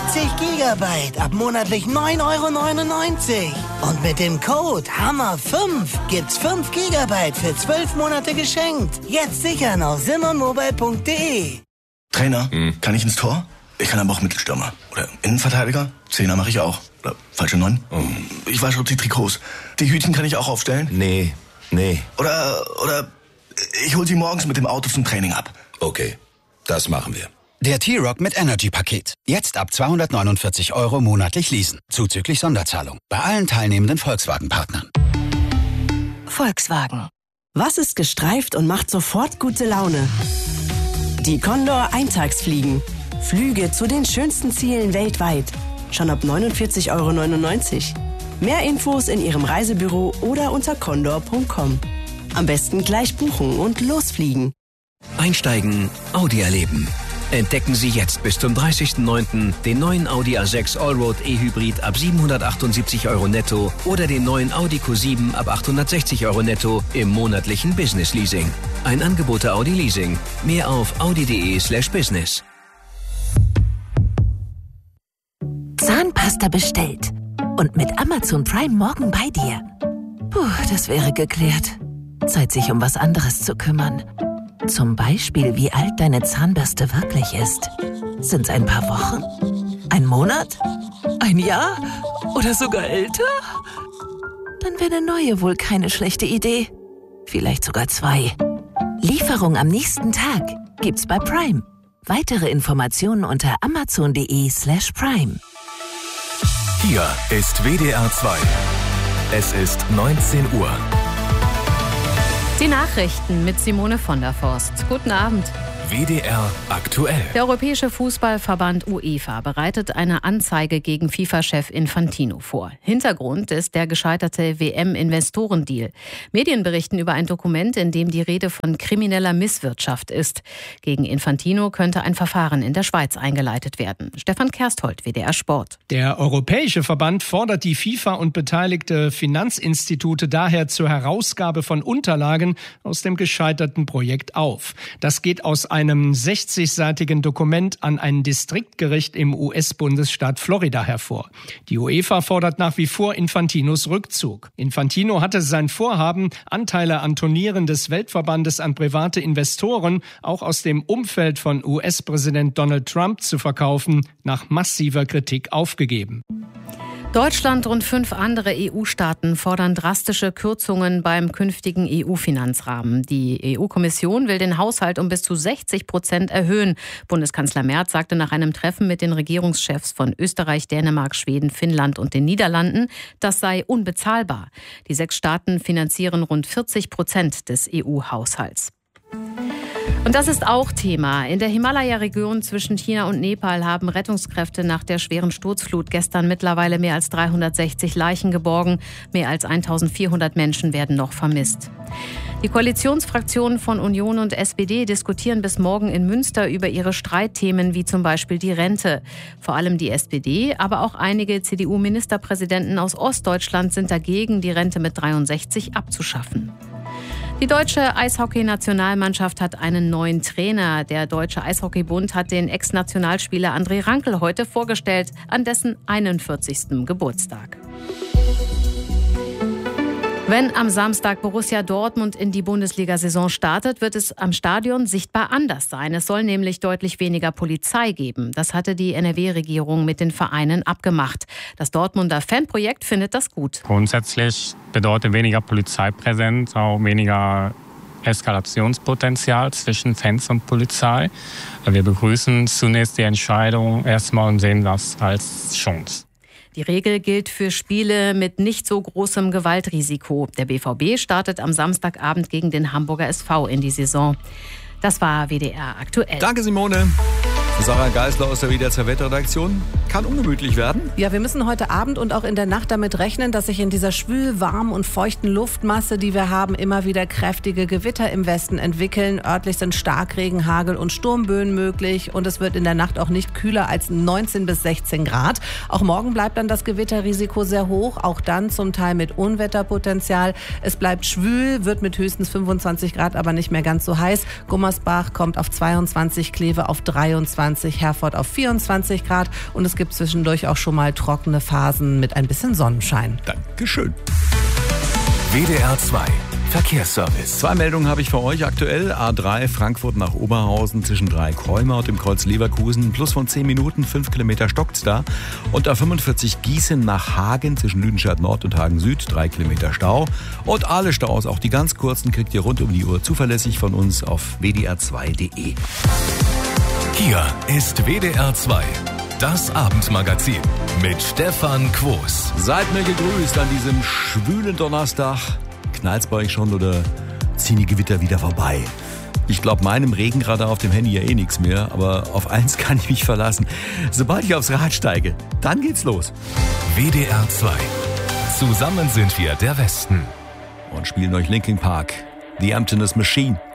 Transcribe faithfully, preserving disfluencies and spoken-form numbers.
vierzig Gigabyte ab monatlich neun Euro neunundneunzig. Und mit dem Code Hammer fünf gibt's fünf Gigabyte für zwölf Monate geschenkt. Jetzt sichern auf simmermobile punkt de. Trainer, hm. kann ich ins Tor? Ich kann aber auch Mittelstürmer. Oder Innenverteidiger. Zehner mache ich auch. Oder falsche Neun. Oh. Ich wasche die Trikots. Die Hütchen kann ich auch aufstellen? Nee, nee. Oder, oder ich hol sie morgens mit dem Auto zum Training ab. Okay, das machen wir. Der T-Rock mit Energy-Paket. Jetzt ab zweihundertneunundvierzig Euro monatlich leasen. Zuzüglich Sonderzahlung. Bei allen teilnehmenden Volkswagen-Partnern. Volkswagen. Was ist gestreift und macht sofort gute Laune? Die Condor Eintagsfliegen. Flüge zu den schönsten Zielen weltweit. Schon ab neunundvierzig Euro neunundneunzig. Mehr Infos in Ihrem Reisebüro oder unter condor punkt com. Am besten gleich buchen und losfliegen. Einsteigen, Audi erleben. Entdecken Sie jetzt bis zum dreißigsten neunten den neuen Audi A sechs Allroad E-Hybrid ab siebenhundertachtundsiebzig Euro netto oder den neuen Audi Q sieben ab achthundertsechzig Euro netto im monatlichen Business Leasing. Ein Angebot der Audi Leasing. Mehr auf audi.de slash business. Zahnpasta bestellt. Und mit Amazon Prime morgen bei dir. Puh, das wäre geklärt. Zeit, sich um was anderes zu kümmern. Zum Beispiel, wie alt deine Zahnbürste wirklich ist. Sind's ein paar Wochen? Ein Monat? Ein Jahr? Oder sogar älter? Dann wäre eine neue wohl keine schlechte Idee. Vielleicht sogar zwei. Lieferung am nächsten Tag gibt's bei Prime. Weitere Informationen unter amazon.de slash prime. Hier ist W D R zwei. Es ist neunzehn Uhr. Die Nachrichten mit Simone von der Forst. Guten Abend. W D R aktuell. Der Europäische Fußballverband UEFA bereitet eine Anzeige gegen FIFA-Chef Infantino vor. Hintergrund ist der gescheiterte W M-Investorendeal. Medien berichten über ein Dokument, in dem die Rede von krimineller Misswirtschaft ist. Gegen Infantino könnte ein Verfahren in der Schweiz eingeleitet werden. Stefan Kersthold, W D R Sport. Der Europäische Verband fordert die FIFA und beteiligte Finanzinstitute daher zur Herausgabe von Unterlagen aus dem gescheiterten Projekt auf. Das geht aus einem sechzigseitigen Dokument an ein Distriktgericht im U S-Bundesstaat Florida hervor. Die UEFA fordert nach wie vor Infantinos Rückzug. Infantino hatte sein Vorhaben, Anteile an Turnieren des Weltverbandes an private Investoren, auch aus dem Umfeld von U S-Präsident Donald Trump zu verkaufen, nach massiver Kritik aufgegeben. Deutschland und fünf andere E U-Staaten fordern drastische Kürzungen beim künftigen E U-Finanzrahmen. Die E U-Kommission will den Haushalt um bis zu sechzig Prozent erhöhen. Bundeskanzler Merz sagte nach einem Treffen mit den Regierungschefs von Österreich, Dänemark, Schweden, Finnland und den Niederlanden, das sei unbezahlbar. Die sechs Staaten finanzieren rund vierzig Prozent des E U-Haushalts. Und das ist auch Thema. In der Himalaya-Region zwischen China und Nepal haben Rettungskräfte nach der schweren Sturzflut gestern mittlerweile mehr als dreihundertsechzig Leichen geborgen. Mehr als eintausendvierhundert Menschen werden noch vermisst. Die Koalitionsfraktionen von Union und S P D diskutieren bis morgen in Münster über ihre Streitthemen wie zum Beispiel die Rente. Vor allem die S P D, aber auch einige C D U-Ministerpräsidenten aus Ostdeutschland sind dagegen, die Rente mit dreiundsechzig abzuschaffen. Die deutsche Eishockey-Nationalmannschaft hat einen neuen Trainer. Der Deutsche Eishockeybund hat den Ex-Nationalspieler André Rankel heute vorgestellt, an dessen einundvierzigsten Geburtstag. Wenn am Samstag Borussia Dortmund in die Bundesliga-Saison startet, wird es am Stadion sichtbar anders sein. Es soll nämlich deutlich weniger Polizei geben. Das hatte die N R W-Regierung mit den Vereinen abgemacht. Das Dortmunder Fanprojekt findet das gut. Grundsätzlich bedeutet weniger Polizeipräsenz auch weniger Eskalationspotenzial zwischen Fans und Polizei. Wir begrüßen zunächst die Entscheidung erstmal und sehen das als Chance. Die Regel gilt für Spiele mit nicht so großem Gewaltrisiko. Der B V B startet am Samstagabend gegen den Hamburger S V in die Saison. Das war W D R aktuell. Danke, Simone. Sarah Geisler aus der W D R zwei Wetterredaktion. Kann ungemütlich werden. Ja, wir müssen heute Abend und auch in der Nacht damit rechnen, dass sich in dieser schwül, warmen und feuchten Luftmasse, die wir haben, immer wieder kräftige Gewitter im Westen entwickeln. Örtlich sind Starkregen, Hagel und Sturmböen möglich und es wird in der Nacht auch nicht kühler als neunzehn bis sechzehn Grad. Auch morgen bleibt dann das Gewitterrisiko sehr hoch, auch dann zum Teil mit Unwetterpotenzial. Es bleibt schwül, wird mit höchstens fünfundzwanzig Grad, aber nicht mehr ganz so heiß. Gummersbach kommt auf zweiundzwanzig, Kleve auf dreiundzwanzig, Herford auf vierundzwanzig Grad und es gibt gibt zwischendurch auch schon mal trockene Phasen mit ein bisschen Sonnenschein. Dankeschön. W D R zwei Verkehrsservice. Zwei Meldungen habe ich für euch aktuell. A drei Frankfurt nach Oberhausen zwischen Dreikäumer und dem Kreuz Leverkusen. Plus von zehn Minuten, fünf Kilometer stockt's da. Und A fünfundvierzig Gießen nach Hagen zwischen Lüdenscheid Nord und Hagen Süd. Drei Kilometer Stau. Und alle Staus, auch die ganz kurzen, kriegt ihr rund um die Uhr zuverlässig von uns auf w d r zwei punkt d e. Hier ist W D R zwei. Das Abendmagazin mit Stefan Quos. Seid mir gegrüßt an diesem schwülen Donnerstag. Knallt's bei euch schon oder ziehen die Gewitter wieder vorbei? Ich glaube, meinem Regenradar auf dem Handy ja eh nichts mehr, aber auf eins kann ich mich verlassen. Sobald ich aufs Rad steige, dann geht's los. W D R zwei. Zusammen sind wir der Westen. Und spielen euch Linkin Park, The Emptiness Machine.